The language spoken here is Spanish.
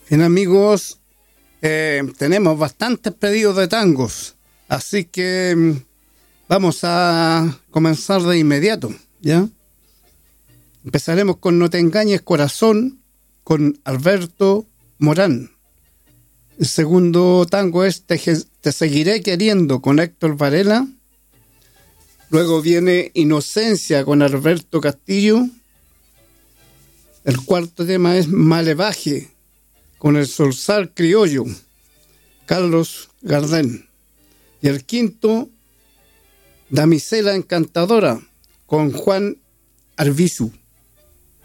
Bien, amigos, tenemos bastantes pedidos de tangos, así que vamos a comenzar de inmediato, ¿ya? Empezaremos con No te engañes corazón, con Alberto Morán. El segundo tango es Te seguiré queriendo, con Héctor Varela. Luego viene Inocencia, con Alberto Castillo. El cuarto tema es Malevaje, con el Zorzal Criollo, Carlos Gardén. Y el quinto, Damisela Encantadora, con Juan Arbizu.